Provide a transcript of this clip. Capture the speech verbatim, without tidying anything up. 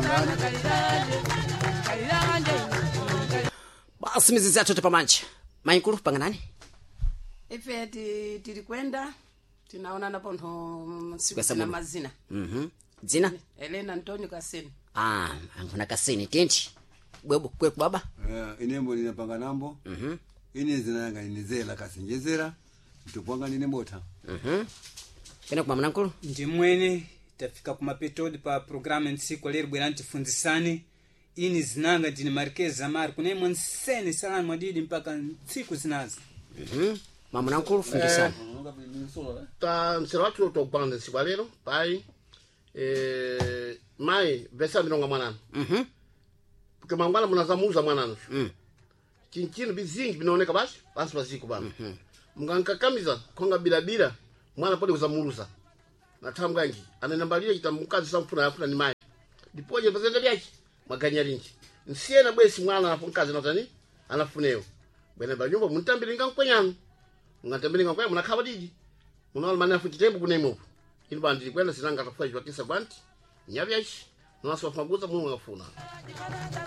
Basi mizizi yacho pamanje. Mainkulu panganani? Ife tili kwenda tunaonana ponto siku na mazina. Mhm. Dzina? Elena Antonio Kasini. Ah, angona Kasini tenti. Bwebo kwe baba? Eh, inembo ninapanga nambo. Mhm. Ini zinanga inizela kasinjezera. Tupanga nine mota. Mhm. Kena kwa mnankulu? Ndimwene tafika kumapetodi pa programu nsiku lero bweranti fundisani. Ini zinanga ndini Marqueza Amaro kuna monsene salani mwadidi mpaka nsiku zinazo. Mhm. Mama nankulu fundisani. Ta msira watu tokupanga nsiku lero pai eh mai vesa binonga mwananu. Mhm. Porque mangwana munazamuza mwananu. Mhm. Chinchino bizingi binaoneka basi basi baziko bana. Mhm. Mungankakamiza konga bila bila mwana pode kuzamuruza. Na tamgangi ananambalia kitamukazi samfuna yafuna ni mai. Dipoje bazenda byaki maganyaringi. Nsiena bwesi mwana anafunkazi notani anafuneo. Bene banyumba muntambilinga nkwenyanu. Mungatambilinga nkwenyanu munakaba didi. Munawala manya fukitembu kunemo. Ili bandi kwenda sinanga tafajwa kisa banti. Nyabyashi. Nwaso faguza mungu ngafuna.